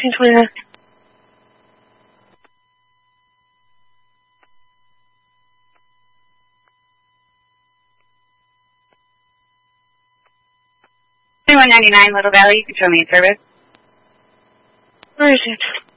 1629. $21.99 Little Valley, control main service. Where is it?